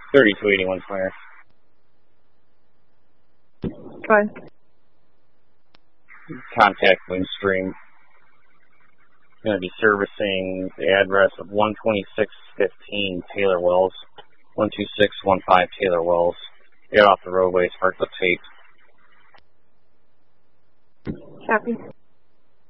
3281 Fire. Go ahead. Contact Windstream. Going to be servicing the address of 12615 Taylor Wells. 12615 Taylor Wells. Get off the roadway, start the tape. Copy.